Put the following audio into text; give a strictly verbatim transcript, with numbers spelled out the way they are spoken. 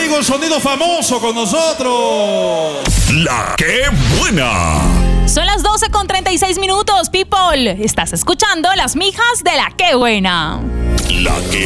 amigo el sonido famoso con nosotros. La que buena. Son las doce con treinta y seis minutos, people. Estás escuchando Las Mijas de La que buena. La que